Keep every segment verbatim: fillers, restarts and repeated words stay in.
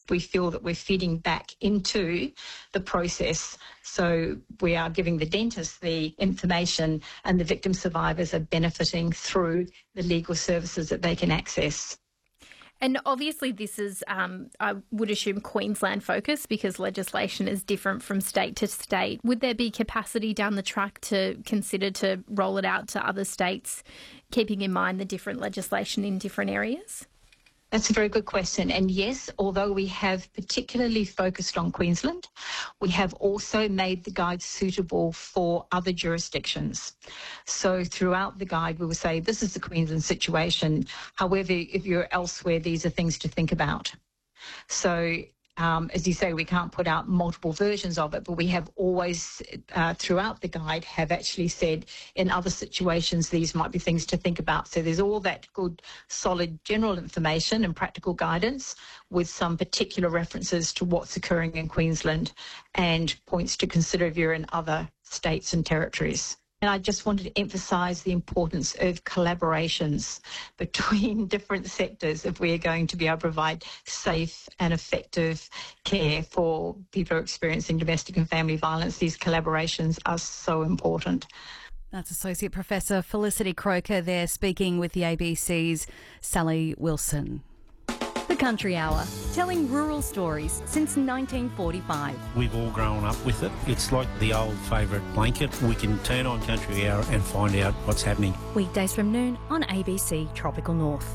we feel that we're feeding back into the process. So we are giving the dentists the information, and the victim survivors are benefiting through the legal services that they can access. And obviously this is, um, I would assume, Queensland focused because legislation is different from state to state. Would there be capacity down the track to consider to roll it out to other states, keeping in mind the different legislation in different areas? That's a very good question. And yes, although we have particularly focused on Queensland, we have also made the guide suitable for other jurisdictions. So throughout the guide, we will say, this is the Queensland situation. However, if you're elsewhere, these are things to think about. So Um, as you say, we can't put out multiple versions of it, but we have always, uh, throughout the guide, have actually said in other situations, these might be things to think about. So there's all that good, solid general information and practical guidance with some particular references to what's occurring in Queensland and points to consider if you're in other states and territories. And I just wanted to emphasise the importance of collaborations between different sectors if we are going to be able to provide safe and effective care for people who are experiencing domestic and family violence. These collaborations are so important. That's Associate Professor Felicity Croker there speaking with the A B C's Sally Wilson. The Country Hour, telling rural stories since nineteen forty-five. We've all grown up with it. It's like the old favourite blanket. We can turn on Country Hour and find out what's happening. Weekdays from noon on A B C Tropical North.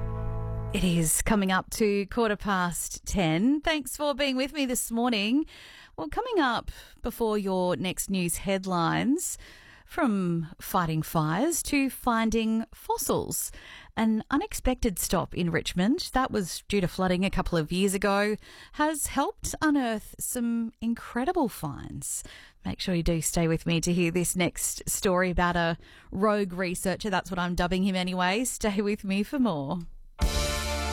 It is coming up to quarter past ten. Thanks for being with me this morning. Well, coming up before your next news headlines, from fighting fires to finding fossils. An unexpected stop in Richmond that was due to flooding a couple of years ago has helped unearth some incredible finds. Make sure you do stay with me to hear this next story about a rogue researcher. That's what I'm dubbing him anyway. Stay with me for more.